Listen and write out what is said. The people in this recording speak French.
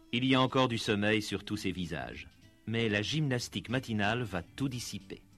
Il y a encore du sommeil sur tous ces visages, mais la gymnastique matinale va tout dissiper.